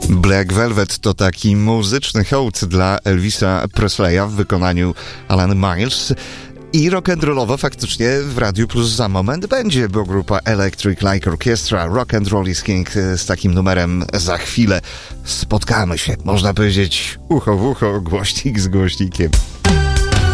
Black Velvet to taki muzyczny hołd dla Elvisa Presleya w wykonaniu Alan Miles. I rock'n'rollowo faktycznie w Radiu Plus za moment będzie, bo grupa Electric Light Orchestra Rock and Roll is King z takim numerem za chwilę spotkamy się, można powiedzieć, ucho w ucho, głośnik z głośnikiem.